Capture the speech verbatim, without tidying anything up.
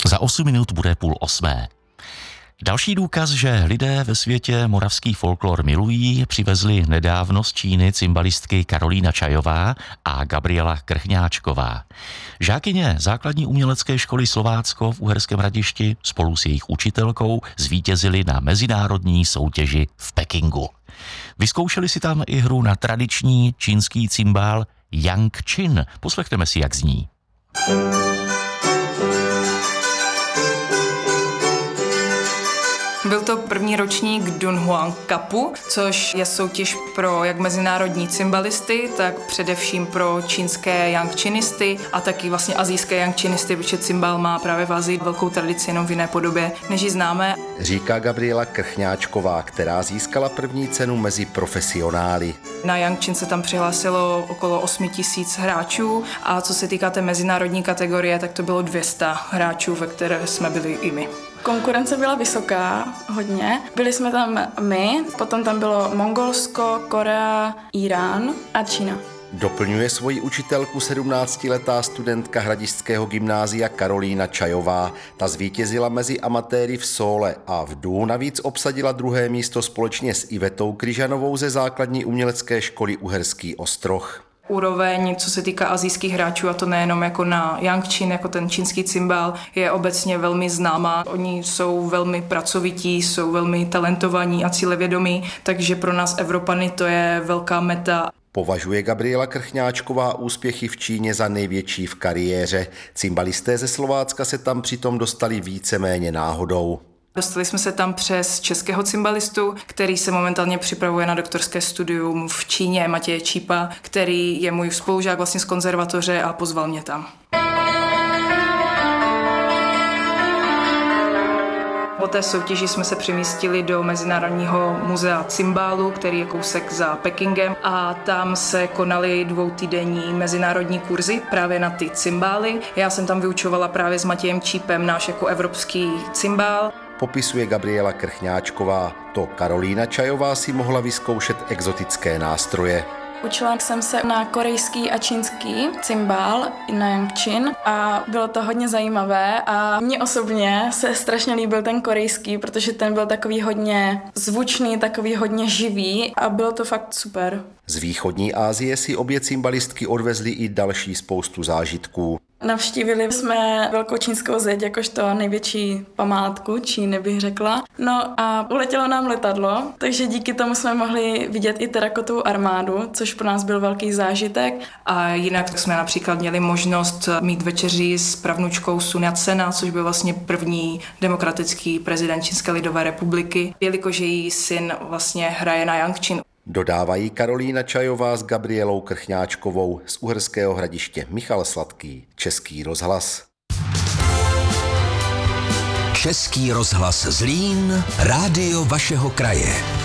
Za osm minut bude půl osmé. Další důkaz, že lidé ve světě moravský folklor milují, přivezli nedávno z Číny cymbalistky Karolína Čajová a Gabriela Krchňáčková. Žákyně základní umělecké školy Slovácko v Uherském Hradišti spolu s jejich učitelkou zvítězili na mezinárodní soutěži v Pekingu. Vyzkoušeli si tam i hru na tradiční čínský cymbál Yang Chin. Poslechneme si, jak zní. Byl to první ročník Dunhuang Cupu, což je soutěž pro jak mezinárodní cymbalisty, tak především pro čínské yangčinisty a taky vlastně asijské yangčinisty, protože cymbal má právě v Asii velkou tradici, jenom v jiné podobě, než ji známe. Říká Gabriela Krchňáčková, která získala první cenu mezi profesionály. Na Yangčin se tam přihlásilo okolo osm tisíc hráčů a co se týká té mezinárodní kategorie, tak to bylo dvě stě hráčů, ve které jsme byli i my. Konkurence byla vysoká, hodně. Byli jsme tam my, potom tam bylo Mongolsko, Korea, Irán a Čína. Doplňuje svoji učitelku sedmnáctiletá studentka hradišťského gymnázia Karolína Čajová. Ta zvítězila mezi amatéry v sóle a v dú, navíc obsadila druhé místo společně s Ivetou Kryžanovou ze základní umělecké školy Uherský Ostroh. Úroveň, co se týká asijských hráčů, a to nejenom jako na Yangčin, jako ten čínský cymbal, je obecně velmi známá. Oni jsou velmi pracovití, jsou velmi talentovaní a cílevědomí, takže pro nás Evropany to je velká meta. Považuje Gabriela Krchňáčková úspěchy v Číně za největší v kariéře. Cymbalisté ze Slovácka se tam přitom dostali víceméně náhodou. Dostali jsme se tam přes českého cymbalistu, který se momentálně připravuje na doktorské studium v Číně, Matěje Čípa, který je můj spolužák vlastně z konzervatoře a pozval mě tam. Po té soutěži jsme se přemístili do Mezinárodního muzea cymbálu, který je kousek za Pekingem, a tam se konaly dvoutýdenní mezinárodní kurzy právě na ty cymbály. Já jsem tam vyučovala právě s Matějem Čípem náš jako evropský cymbál. Popisuje Gabriela Krchňáčková. To Karolína Čajová si mohla vyzkoušet exotické nástroje. Učila jsem se na korejský a čínský cymbál na Yangčin a bylo to hodně zajímavé a mně osobně se strašně líbil ten korejský, protože ten byl takový hodně zvučný, takový hodně živý a bylo to fakt super. Z východní Asie si obě cymbalistky odvezly i další spoustu zážitků. Navštívili jsme Velkou čínskou zeď, jakožto největší památku Číny, bych řekla. No a uletělo nám letadlo, takže díky tomu jsme mohli vidět i terakotovou armádu, což pro nás byl velký zážitek. A jinak jsme například měli možnost mít večeři s pravnučkou Sun Yat-sena, což byl vlastně první demokratický prezident Čínské lidové republiky, jelikož její syn vlastně hraje na Yangčin. Dodávají Karolína Čajová s Gabrielou Krchňáčkovou z Uherského Hradiště. Michal Sladký, Český rozhlas. Český rozhlas Zlín, rádio vašeho kraje.